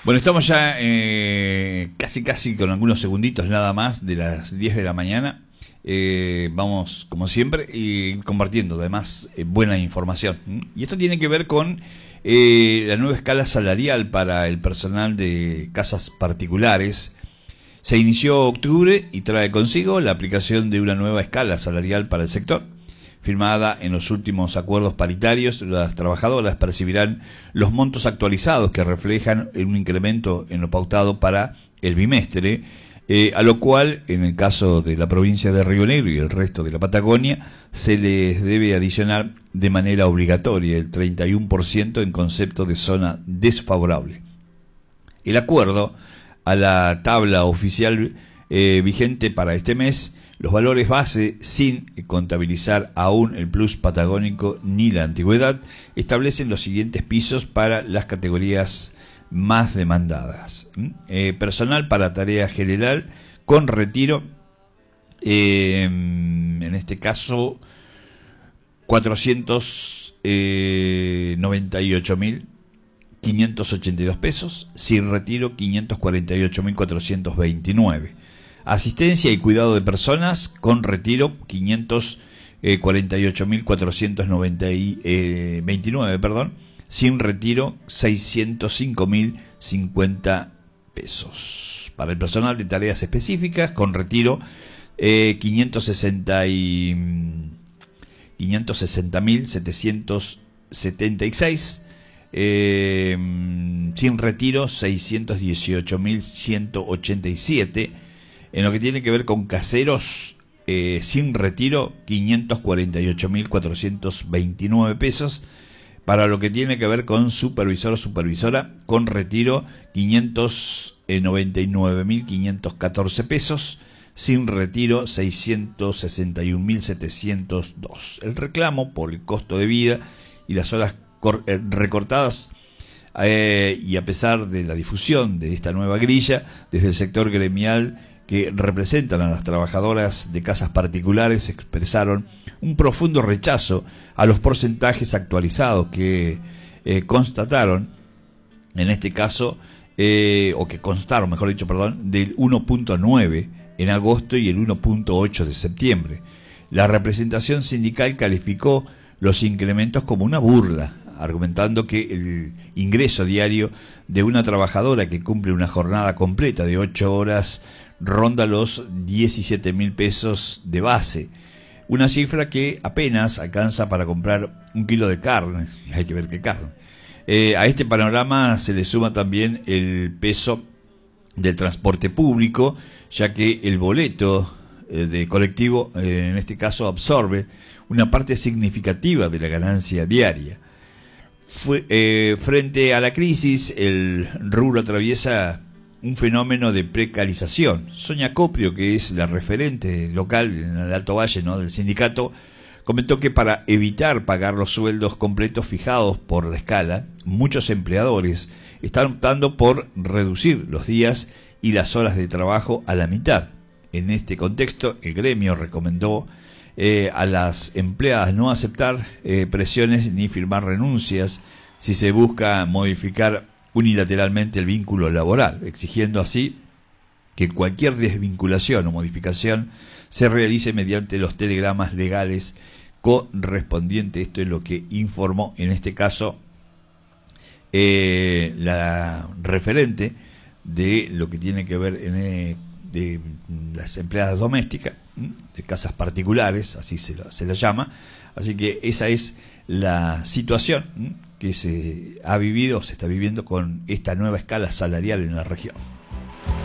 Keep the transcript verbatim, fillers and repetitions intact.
Bueno, estamos ya eh, casi casi con algunos segunditos nada más de las diez de la mañana. Eh, vamos, como siempre, y compartiendo además eh, buena información. Y esto tiene que ver con eh, la nueva escala salarial para el personal de casas particulares. Se inició octubre y trae consigo la aplicación de una nueva escala salarial para el sector. Firmada en los últimos acuerdos paritarios, las trabajadoras percibirán los montos actualizados que reflejan un incremento en lo pautado para el bimestre, eh, a lo cual, en el caso de la provincia de Río Negro y el resto de la Patagonia, se les debe adicionar de manera obligatoria el treinta y uno por ciento en concepto de zona desfavorable. El acuerdo a la tabla oficial eh, vigente para este mes, los valores base, sin contabilizar aún el plus patagónico ni la antigüedad, establecen los siguientes pisos para las categorías más demandadas. ¿Mm? Eh, personal para tarea general con retiro, eh, en este caso cuatrocientos noventa y ocho mil quinientos ochenta y dos pesos, sin retiro quinientos cuarenta y ocho mil cuatrocientos veintinueve. Asistencia y cuidado de personas con retiro quinientos cuarenta y ocho mil cuatrocientos veintinueve, perdón, sin retiro seiscientos cinco mil cincuenta pesos. Para el personal de tareas específicas con retiro eh, quinientos sesenta mil setecientos setenta y seis, eh, sin retiro seiscientos dieciocho mil ciento ochenta y siete. En lo que tiene que ver con caseros, eh, sin retiro, quinientos cuarenta y ocho mil cuatrocientos veintinueve pesos. Para lo que tiene que ver con supervisor o supervisora, con retiro, quinientos noventa y nueve mil quinientos catorce pesos. Sin retiro, seiscientos sesenta y un mil setecientos dos. El reclamo por el costo de vida y las horas recortadas, eh, y a pesar de la difusión de esta nueva grilla, desde el sector gremial que representan a las trabajadoras de casas particulares expresaron un profundo rechazo a los porcentajes actualizados que eh, constataron, en este caso, eh, o que constaron, mejor dicho, perdón, del uno punto nueve en agosto y el uno punto ocho de septiembre. La representación sindical calificó los incrementos como una burla, argumentando que el ingreso diario de una trabajadora que cumple una jornada completa de ocho horas ronda los diecisiete mil pesos de base, una cifra que apenas alcanza para comprar un kilo de carne. Hay que ver qué carne. Eh, a este panorama se le suma también el peso del transporte público, ya que el boleto eh, de colectivo, eh, en este caso, absorbe una parte significativa de la ganancia diaria. Fue, eh, frente a la crisis, el rubro atraviesa un fenómeno de precarización. Sonia Coprio, que es la referente local en el Alto Valle, ¿no?, del sindicato, comentó que para evitar pagar los sueldos completos fijados por la escala, muchos empleadores están optando por reducir los días y las horas de trabajo a la mitad. En este contexto, el gremio recomendó eh, a las empleadas no aceptar eh, presiones ni firmar renuncias si se busca modificar unilateralmente el vínculo laboral, exigiendo así que cualquier desvinculación o modificación se realice mediante los telegramas legales correspondientes. Esto es lo que informó en este caso eh, la referente de lo que tiene que ver en, eh, de las empleadas domésticas, de casas particulares, así se la, se la llama. Así que esa es la situación que se ha vivido, se está viviendo con esta nueva escala salarial en la región.